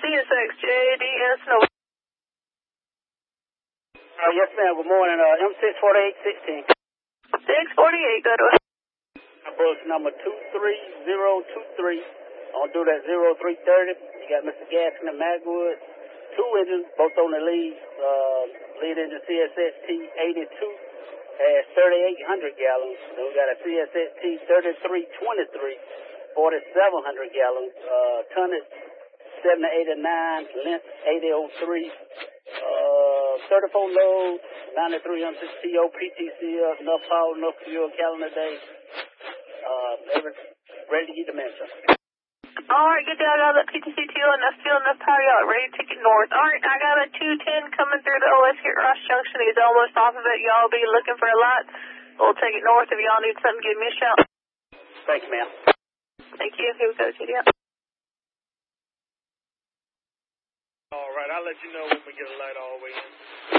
CSX JDS no. Yes, ma'am. Good morning. M64816. 648, go to it. Bus number 23023. I'll do that 0330. You got Mr. Gaskin and Magwood. 2 engines, both on the lead. Lead engine CSXT 82 has 3,800 gallons. Then we got a CSXT 3323, 4,700 gallons. Tonnage 7089, length 8003. 34 loads, 9,300 CO, PTC up, enough power, enough fuel, calendar day. Ready to get dimension. Alright, good deal. I got that PTC fuel, enough power, y'all ready to take it north. Alright, I got a 210 coming through the OS here at Ross Junction. He's almost off of it. Y'all be looking for a lot. We'll take it north. If y'all need something, give me a shout. Thank you, ma'am. Thank you. Here we go, JD. Alright, I'll let you know when we get a light all the way in.